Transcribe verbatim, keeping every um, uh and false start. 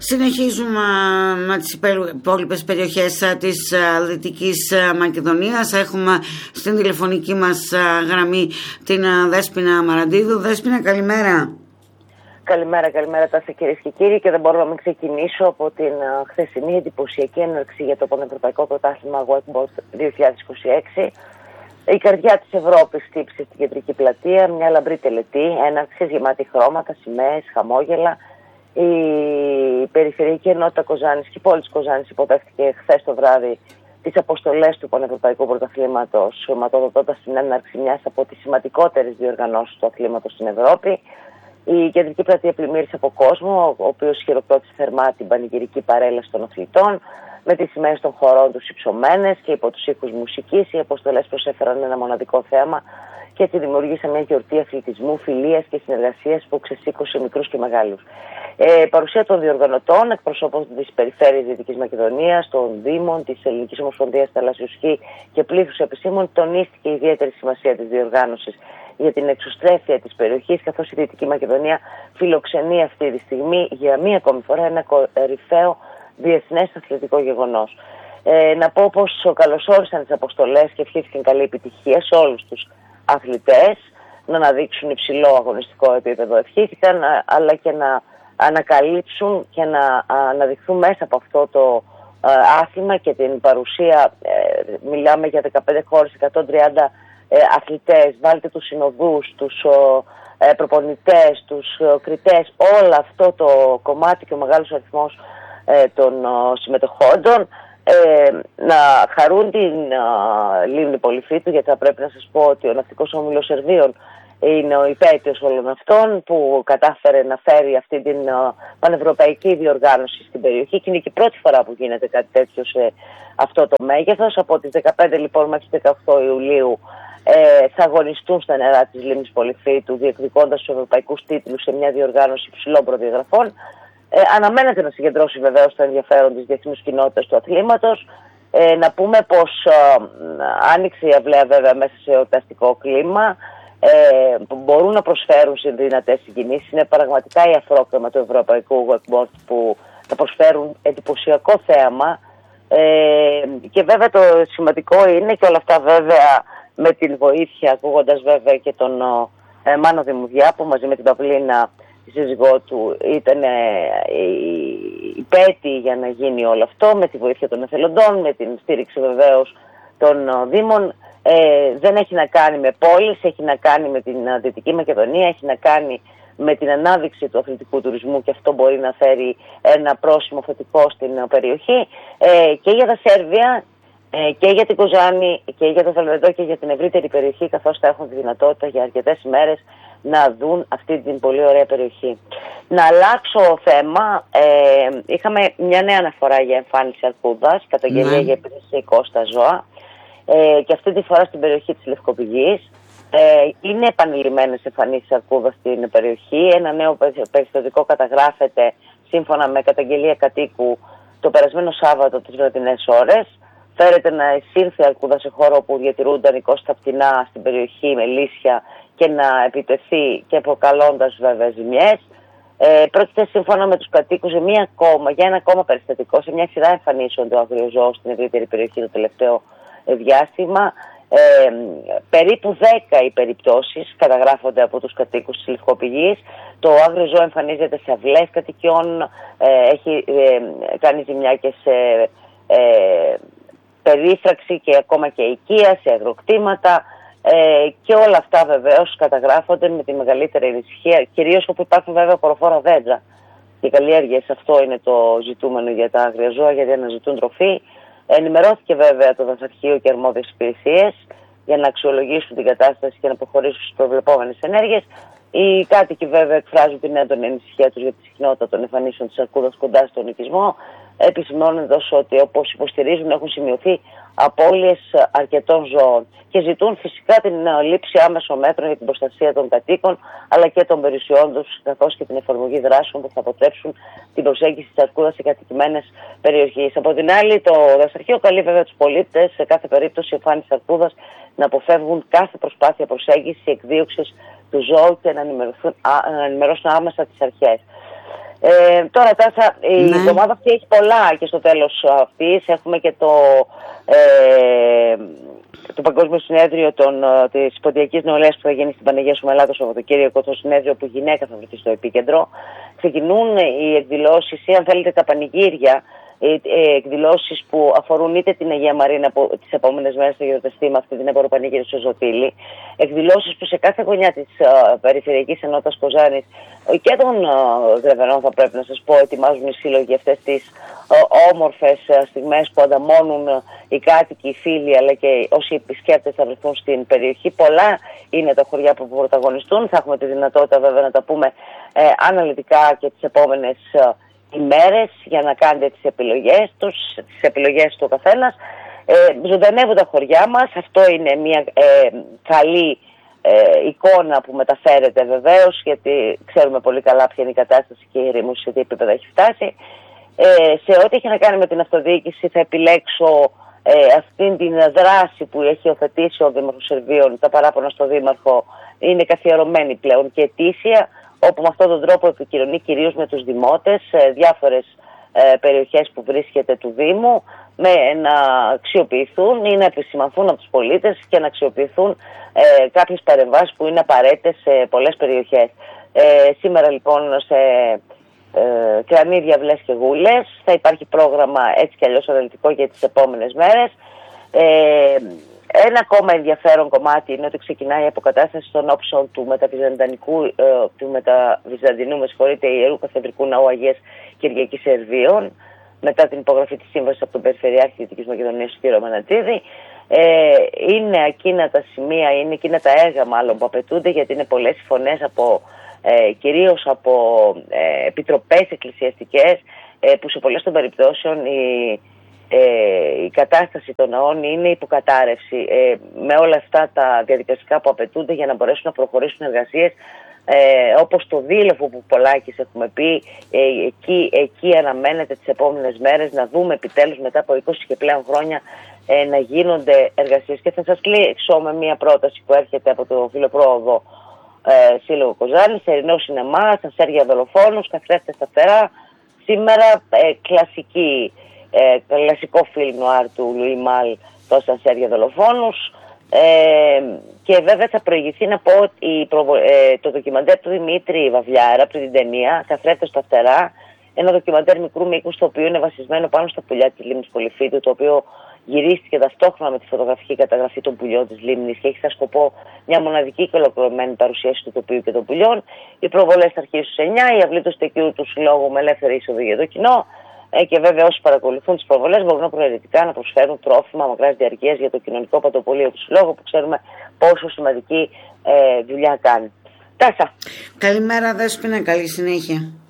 Συνεχίζουμε με τις υπόλοιπες περιοχές της Δυτικής Μακεδονίας. Έχουμε στην τηλεφωνική μας γραμμή την Δέσποινα Μαραντίδου. Δέσποινα, καλημέρα. Καλημέρα, καλημέρα τάσα κυρίες και κύριοι, και δεν μπορώ να μην ξεκινήσω από την χθεσινή εντυπωσιακή έναρξη για το Πανευρωπαϊκό Πρωτάθλημα Wakeboard δύο χιλιάδες είκοσι έξι. Η καρδιά της Ευρώπης χτύπησε στην κεντρική πλατεία, μια λαμπρή τελετή, έναρξη γεμάτη χρώματα, σημαίες, χαμόγελα. Η περιφερειακή ενότητα Κοζάνης και η πόλη της Κοζάνης υποδέχτηκε χθες το βράδυ τις αποστολές του Πανευρωπαϊκού Πρωταθλήματος, σωματοδοτώντας την έναρξη μιας από τις σημαντικότερες διοργανώσεις του αθλήματος στην Ευρώπη. Η κεντρική πλατεία πλημμύρισε από κόσμο, ο οποίος χειροκρότησε θερμά την πανηγυρική παρέλαση των αθλητών, με τις σημαίες των χωρών τους υψωμένες και υπό τους ήχους μουσικής. Οι αποστολές προσέφεραν ένα μοναδικό θέαμα και έτσι δημιουργήσαν μια γιορτή αθλητισμού, φιλίας και συνεργασίας που ξεσήκωσε μικρούς και μεγάλους. Ε, παρουσία των διοργανωτών, εκπροσώπων της Περιφέρειας Δυτικής Μακεδονίας, των Δήμων, της Ελληνικής Ομοσπονδίας Θαλάσσιου Σκι και πλήθους επισήμων, τονίστηκε η ιδιαίτερη σημασία της διοργάνωσης για την εξωστρέφεια της περιοχής, καθώς η Δυτική Μακεδονία φιλοξενεί αυτή τη στιγμή για μία ακόμη φορά ένα κορυφαίο διεθνές αθλητικό γεγονός. Ε, να πω πως καλωσόρισαν τις αποστολές και ευχήθηκαν καλή επιτυχία σε όλους τους αθλητές να αναδείξουν υψηλό αγωνιστικό επίπεδο. Ευχήθηκαν, αλλά και να ανακαλύψουν και να αναδειχθούν μέσα από αυτό το ε, άθλημα και την παρουσία, ε, μιλάμε για δεκαπέντε χώρες, εκατόν τριάντα ε, αθλητές, βάλτε τους συνοδούς, τους ε, προπονητές, τους ε, κριτές, όλο αυτό το κομμάτι και ο μεγάλος αριθμός ε, των ε, συμμετοχόντων, ε, να χαρούν την ε, Λίμνη Πολυφίτου, γιατί θα πρέπει να σας πω ότι ο Ναυτικός Όμιλος Σερβίων είναι ο υπέτειος όλων αυτών που κατάφερε να φέρει αυτή την uh, πανευρωπαϊκή διοργάνωση στην περιοχή, και είναι και η πρώτη φορά που γίνεται κάτι τέτοιο σε αυτό το μέγεθος. Από τις δεκαπέντε λοιπόν μέχρι τις δεκαοκτώ Ιουλίου ε, θα αγωνιστούν στα νερά της Λίμνης Πολυφίτου, διεκδικώντας τους ευρωπαϊκούς τίτλους σε μια διοργάνωση υψηλών προδιαγραφών. Ε, αναμένεται να συγκεντρώσει βεβαίως το ενδιαφέρον της διεθνούς κοινότητας του αθλήματος. Ε, να πούμε πως uh, άνοιξε η αυλαία βέβαια μέσα σε εορταστικό κλίμα. Ε, που μπορούν να προσφέρουν σε δυνατές συγκινήσεις. Είναι πραγματικά η αφρόκρεμα του ευρωπαϊκού wakeboard που θα προσφέρουν εντυπωσιακό θέαμα, ε, και βέβαια το σημαντικό είναι και όλα αυτά βέβαια με την βοήθεια, ακούγοντας βέβαια και τον ε, Μάνο Δημουδιά, που μαζί με την Παυλίνα, η σύζυγό του, ήταν ε, υπέτειοι για να γίνει όλο αυτό, με τη βοήθεια των εθελοντών, με την στήριξη βεβαίως των ε, Δήμων. Ε, δεν έχει να κάνει με πόλεις, έχει να κάνει με την Δυτική Μακεδονία, έχει να κάνει με την ανάδειξη του αθλητικού τουρισμού, και αυτό μπορεί να φέρει ένα πρόσημο θετικό στην περιοχή, ε, και για τα Σέρβια ε, και για την Κοζάνη και για το Βελβεντό και για την ευρύτερη περιοχή, καθώς θα έχουν τη δυνατότητα για αρκετές ημέρες να δουν αυτή την πολύ ωραία περιοχή. Να αλλάξω θέμα, ε, είχαμε μια νέα αναφορά για εμφάνιση αρκούδας, καταγγελία mm. για επιθετικό στα ζώα. Ε, και αυτή τη φορά στην περιοχή της Λευκοπηγής. Ε, είναι επανειλημμένες εμφανίσεις αρκούδας στην περιοχή. Ένα νέο περιστατικό καταγράφεται σύμφωνα με καταγγελία κατοίκου το περασμένο Σάββατο τις βραδινές ώρες. Φέρεται να εισήλθε αρκούδα σε χώρο που διατηρούνταν εικόσι πτηνά στην περιοχή με λύσια και να επιτεθεί, και προκαλώντας βέβαια ζημιές. Ε, πρόκειται σύμφωνα με τους κατοίκους για, μια ακόμα, για ένα ακόμα περιστατικό, σε μια σειρά εμφανίσεων του αγριού ζώου στην ευρύτερη περιοχή το τελευταίο διάστημα. Ε, περίπου δέκα οι περιπτώσεις καταγράφονται από τους κατοίκους της Λευκοπηγής. Το άγριο ζώο εμφανίζεται σε αυλές κατοικιών, ε, έχει ε, κάνει ζημιά και σε ε, περίφραξη και ακόμα και οικία, σε αγροκτήματα, ε, και όλα αυτά βεβαίως καταγράφονται με τη μεγαλύτερη ανησυχία, κυρίως όπου υπάρχουν βέβαια προφόρα δέντρα και καλλιέργειες. Αυτό είναι το ζητούμενο για τα άγρια ζώα, γιατί αναζητούν τροφή. Ενημερώθηκε βέβαια το Δασαρχείο και αρμόδιες υπηρεσίες για να αξιολογήσουν την κατάσταση και να προχωρήσουν στις προβλεπόμενες ενέργειες. Οι κάτοικοι βέβαια εκφράζουν την έντονη ανησυχία τους για τη συχνότητα των εμφανίσεων της αρκούδας κοντά στον οικισμό, επισημαίνοντας ότι, όπως υποστηρίζουν, έχουν σημειωθεί απώλειες αρκετών ζώων και ζητούν φυσικά την λήψη άμεσων μέτρων για την προστασία των κατοίκων αλλά και των περιουσιών τους, καθώς και την εφαρμογή δράσεων που θα αποτρέψουν την προσέγγιση της αρκούδας σε κατοικημένες περιοχές. Από την άλλη, το Δασαρχείο καλεί βέβαια τους πολίτες σε κάθε περίπτωση εμφάνισης αρκούδας να αποφεύγουν κάθε προσπάθεια προσέγγισης ή εκδίωξης του ζώου και να ενημερώσουν άμεσα τις αρχές. Ε, τώρα, Τάσα, η ναι. εβδομάδα αυτή έχει πολλά και στο τέλος αυτής. Έχουμε και το, ε, το Παγκόσμιο Συνέδριο των, της Ποντιακής Νεολαίας που θα γίνει στην Παναγία Σουμελά το Σαββατοκύριακο, το συνέδριο που η γυναίκα θα βρεθεί στο επίκεντρο. Ξεκινούν οι εκδηλώσεις ή αν θέλετε τα πανηγύρια, εκδηλώσεις που αφορούν είτε την Αγία Μαρίνα που τις επόμενες μέρες θα γιορταστεί με αυτή την επορροπανήγυρη στο Ζωτήλι, εκδηλώσεις που σε κάθε γωνιά της uh, Περιφερειακής Ενότητας Κοζάνης και των uh, Γρεβενών θα πρέπει να σας πω ετοιμάζουν οι σύλλογοι αυτές τις uh, όμορφες uh, στιγμές που ανταμώνουν uh, οι κάτοικοι, οι φίλοι αλλά και όσοι επισκέπτες θα βρεθούν στην περιοχή. Πολλά είναι τα χωριά που πρωταγωνιστούν, θα έχουμε τη δυνατότητα βέβαια να τα πούμε uh, αναλυτικά και τις επόμενες uh, ημέρες για να κάνετε τις επιλογές τους, τις επιλογές του καθένας. Ε, ζωντανεύουν τα χωριά μας, αυτό είναι μια ε, καλή ε, εικόνα που μεταφέρεται βεβαίως, γιατί ξέρουμε πολύ καλά ποια είναι η κατάσταση και η ηρεμούση σε τι επίπεδα έχει φτάσει. Ε, σε ό,τι έχει να κάνει με την αυτοδιοίκηση θα επιλέξω ε, αυτήν την δράση που έχει υιοθετήσει ο Δήμαρχος Σερβίων, τα παράπονα στο Δήμαρχο είναι καθιερωμένη πλέον και ετήσια, όπου με αυτόν τον τρόπο επικοινωνεί κυρίως με τους δημότες σε διάφορες ε, περιοχές που βρίσκεται του Δήμου, με να αξιοποιηθούν ή να επισημανθούν από τους πολίτες και να αξιοποιηθούν ε, κάποιες παρεμβάσεις που είναι απαραίτητες σε πολλές περιοχές. Ε, σήμερα λοιπόν σε ε, κρανίδια, βλές και γούλες θα υπάρχει πρόγραμμα έτσι κι αλλιώς αναλυτικό για τις επόμενες μέρες. Ε, Ένα ακόμα ενδιαφέρον κομμάτι είναι ότι ξεκινάει η αποκατάσταση των όψεων του μεταβυζαντινικού, ε, του μεταβυζαντινού, με συγχωρείτε, Ιερού Καθεδρικού Ναού Αγίας Κυριακής Σερβίων, μετά την υπογραφή της σύμβασης από τον Περιφερειάρχη Δυτικής Μακεδονίας, τον κύριο Μανατίδη. Ε, είναι εκείνα τα σημεία, είναι εκείνα τα έργα μάλλον που απαιτούνται, γιατί είναι πολλές οι φωνές από, ε, κυρίως από ε, επιτροπές εκκλησιαστικές, ε, που σε πολλές των περιπτώσεων η Ε, η κατάσταση των ναών είναι υποκατάρρευση, ε, με όλα αυτά τα διαδικαστικά που απαιτούνται για να μπορέσουν να προχωρήσουν εργασίες, ε, όπως το δίλεφο που πολλάκις έχουμε πει, ε, εκεί, εκεί αναμένεται τις επόμενες μέρες να δούμε επιτέλους μετά από είκοσι και πλέον χρόνια ε, να γίνονται εργασίες. Και θα σας κλείσω με μια πρόταση που έρχεται από το Φιλοπρόοδο ε, Σύλλογο Κοζάνης, Ερεινό Σινεμά, Αστέρια Δολοφόνους, καθρέφτες στα φτερά. Σήμερα ε, κλασική Ε, κλασικό φιλμ νουάρ του Λουί Μάλ, το Αστέρια Δολοφόνους, ε, και βέβαια θα προηγηθεί να πω ότι προβο... ε, το ντοκιμαντέρ του Δημήτρη Βαβλιάρα πριν την ταινία «Καθρέφτες στα φτερά», ένα ντοκιμαντέρ μικρού μήκους το οποίο είναι βασισμένο πάνω στα πουλιά της λίμνης Πολυφίτου, το οποίο γυρίστηκε ταυτόχρονα με τη φωτογραφική καταγραφή των πουλιών της λίμνης και έχει σαν σκοπό μια μοναδική και ολοκληρωμένη παρουσίαση του τοπίου και των πουλιών. Οι προβολές θα αρχίσουν στις εννιά, η αυλή του στεκιού του Συλλόγου με ελεύθερη είσοδο για το κοινό. Ε, και βέβαια όσοι παρακολουθούν τις προβολές μπορούν προαιρετικά να προσφέρουν τρόφιμα μακράς διαρκείας για το κοινωνικό παντοπολείο του Συλλόγου, που ξέρουμε πόσο σημαντική ε, δουλειά κάνει. Τάσα. Καλημέρα Δέσποινα, καλή συνέχεια.